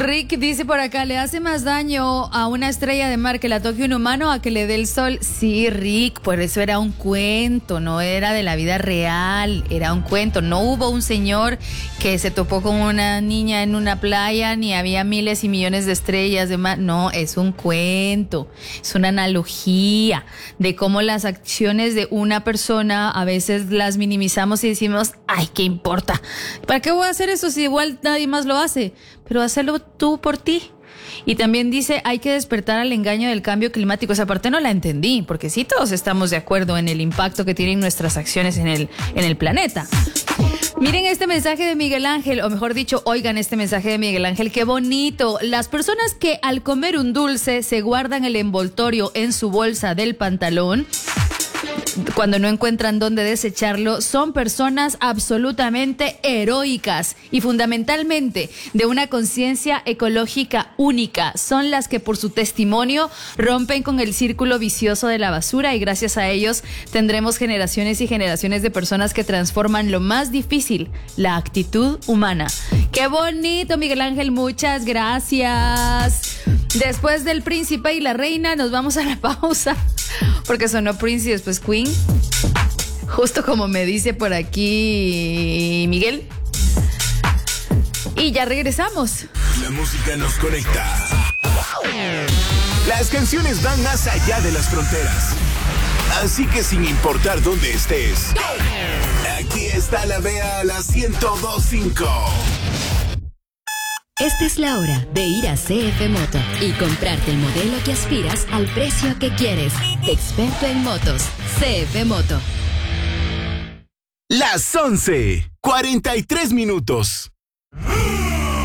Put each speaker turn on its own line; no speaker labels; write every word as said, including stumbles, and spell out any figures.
Rick dice por acá, ¿le hace más daño a una estrella de mar que la toque un humano a que le dé el sol? Sí, Rick, por eso era un cuento, no era de la vida real, era un cuento. No hubo un señor que se topó con una niña en una playa, ni había miles y millones de estrellas de mar. No, es un cuento, es una analogía de cómo las acciones de una persona a veces las minimizamos y decimos, ay, ¿qué importa? ¿Para qué voy a hacer eso si igual nadie más lo hace? Pero hazlo tú por ti. Y también dice, hay que despertar al engaño del cambio climático. Esa parte no la entendí, porque sí todos estamos de acuerdo en el impacto que tienen nuestras acciones en el, en el planeta. Miren este mensaje de Miguel Ángel, o mejor dicho, oigan este mensaje de Miguel Ángel, qué bonito. Las personas que al comer un dulce se guardan el envoltorio en su bolsa del pantalón cuando no encuentran dónde desecharlo, son personas absolutamente heroicas y fundamentalmente de una conciencia ecológica única. Son las que por su testimonio rompen con el círculo vicioso de la basura y gracias a ellos tendremos generaciones y generaciones de personas que transforman lo más difícil, la actitud humana. ¡Qué bonito, Miguel Ángel! Muchas gracias. Después del príncipe y la reina nos vamos a la pausa porque sonó Prince y después Queen, justo como me dice por aquí Miguel, y ya regresamos.
La música nos conecta. Las canciones van más allá de las fronteras, así que sin importar dónde estés, aquí está la V A a la ciento dos punto cinco.
Esta es la hora de ir a C F Moto y comprarte el modelo que aspiras al precio que quieres. Experto en motos, C F Moto.
Las once, cuarenta y tres minutos.